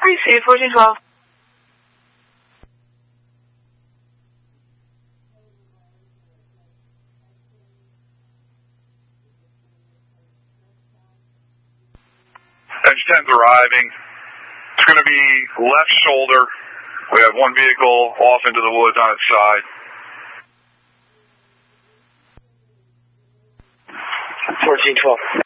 Received 1412. Edge 10's arriving. It's going to be left shoulder. We have one vehicle off into the woods on its side. 1412.